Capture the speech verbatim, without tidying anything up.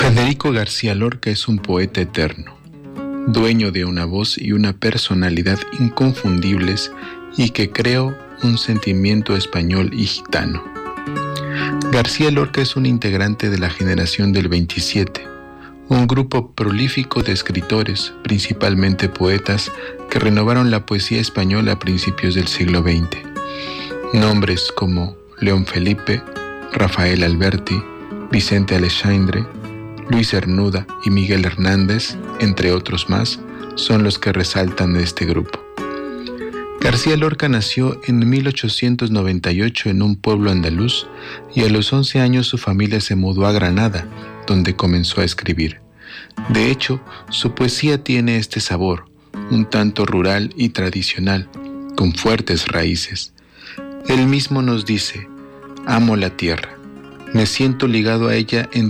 Federico García Lorca es un poeta eterno, dueño de una voz y una personalidad inconfundibles y que creó un sentimiento español y gitano. García Lorca es un integrante de la generación del veintisiete, un grupo prolífico de escritores, principalmente poetas, que renovaron la poesía española a principios del siglo veinte. Nombres como León Felipe, Rafael Alberti, Vicente Aleixandre, Luis Cernuda y Miguel Hernández, entre otros más, son los que resaltan de este grupo. García Lorca nació en mil ochocientos noventa y ocho en un pueblo andaluz y a los once años su familia se mudó a Granada, donde comenzó a escribir. De hecho, su poesía tiene este sabor, un tanto rural y tradicional, con fuertes raíces. Él mismo nos dice: amo la tierra, me siento ligado a ella en